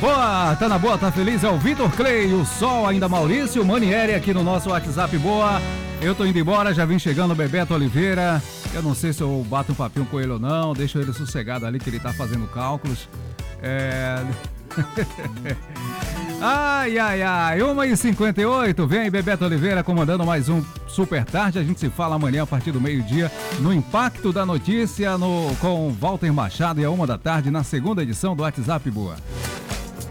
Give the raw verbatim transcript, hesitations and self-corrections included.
Boa, tá na boa, tá feliz? É o Vitor Clay, o Sol, ainda Maurício, Manieri aqui no nosso WhatsApp. Boa, eu tô indo embora, já vim chegando o Bebeto Oliveira. Eu não sei se eu bato um papinho com ele ou não, deixo ele sossegado ali que ele tá fazendo cálculos. É... Ai, ai, ai, uma e cinquenta e oito, vem Bebeto Oliveira comandando mais um Super Tarde. A gente se fala amanhã a partir do meio-dia no Impacto da Notícia no, com Walter Machado e a uma da tarde na segunda edição do WhatsApp Boa.